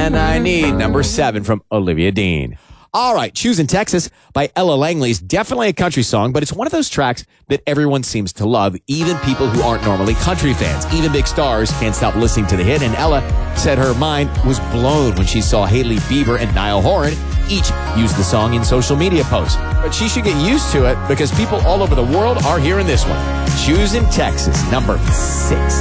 man I need. Number 7 from Olivia Dean. All right, Choosing Texas by Ella Langley is definitely a country song, but it's one of those tracks that everyone seems to love, even people who aren't normally country fans. Even big stars can't stop listening to the hit, and Ella said her mind was blown when she saw Hailey Bieber and Niall Horan each use the song in social media posts. But she should get used to it because people all over the world are hearing this one. Choosing Texas, number 6.